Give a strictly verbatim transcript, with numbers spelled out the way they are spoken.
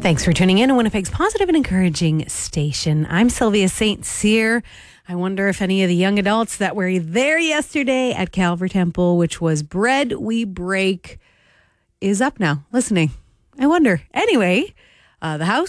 Thanks for tuning in to Winnipeg's positive and encouraging station. I'm Sylvia Saint Cyr. I wonder if any of the young adults that were there yesterday at Calvary Temple, which was Bread We Break, is up now listening. I wonder. Anyway, uh, the House